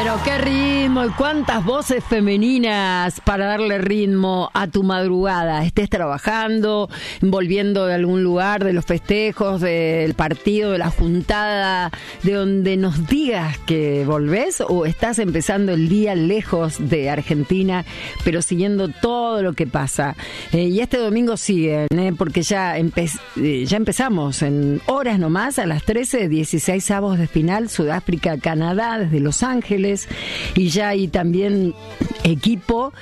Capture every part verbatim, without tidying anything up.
Pero qué ritmo y cuántas voces femeninas para darle ritmo a tu madrugada. Estés trabajando, volviendo de algún lugar, de los festejos, del partido, de la juntada, de donde nos digas que volvés, o estás empezando el día lejos de Argentina, pero siguiendo todo lo que pasa. Eh, y este domingo siguen, eh, porque ya, empe- eh, ya empezamos en horas nomás, a las trece, dieciséis avos de final, Sudáfrica, Canadá, desde Los Ángeles. Y ya hay también equipo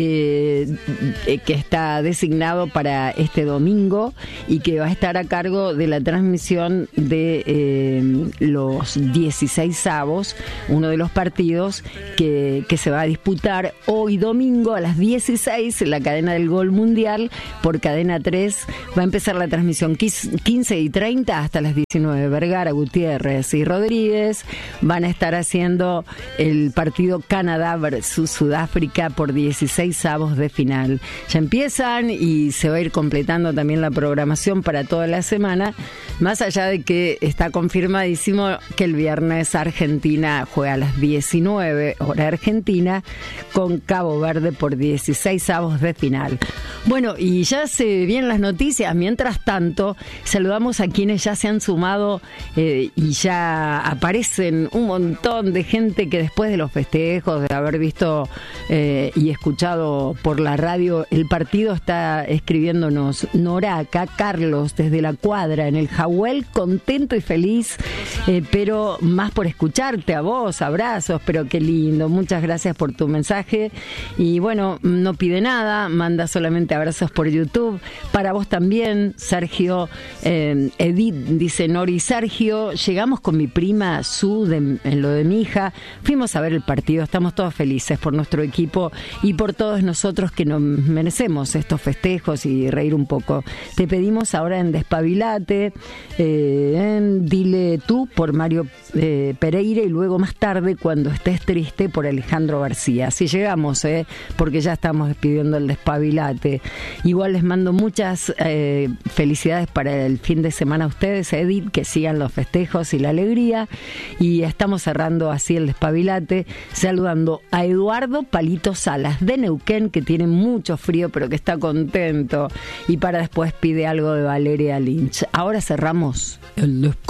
eh, que está designado para este domingo y que va a estar a cargo de la transmisión de eh, los dieciséis avos, uno de los partidos que, que se va a disputar hoy domingo a las dieciséis en la cadena del Gol Mundial por Cadena tres. Va a empezar la transmisión quince y treinta hasta las diecinueve. Vergara, Gutiérrez y Rodríguez van a estar haciendo el partido Canadá versus Sudáfrica por dieciséis avos de final. Ya empiezan y se va a ir completando también la programación para toda la semana, más allá de que está confirmadísimo que el viernes Argentina juega a las diecinueve, hora argentina, con Cabo Verde por dieciséis avos de final. Bueno, y ya se vienen las noticias. Mientras tanto, saludamos a quienes ya se han sumado eh, y ya aparecen un montón de gente que después de los festejos, de haber visto eh, y escuchado por la radio el partido, está escribiéndonos Nora, acá Carlos, desde la cuadra, en el Jahuel, contento y feliz, eh, pero más por escucharte a vos, abrazos, pero qué lindo, muchas gracias por tu mensaje. Y bueno, no pide nada, manda solamente abrazos por YouTube, para vos también, Sergio. eh, Edith dice: Nori, Sergio, llegamos con mi prima Su de, en lo de mi hija, fuimos a ver el partido, estamos todos felices por nuestro equipo y por todos nosotros que nos merecemos estos festejos y reír un poco. Te pedimos ahora en Despabilate, eh, en Dile Tú por Mario eh, Pereira, y luego más tarde, cuando estés triste, por Alejandro García. Así llegamos, eh, porque ya estamos despidiendo el Despabilate. Igual les mando muchas eh, felicidades para el fin de semana a ustedes, Edith, que sigan los festejos y la alegría, y estamos cerrando así el Despabilate, saludando a Eduardo Palito Salas de Neuquén, que tiene mucho frío pero que está contento, y para después pide algo de Valeria Lynch. Ahora cerramos el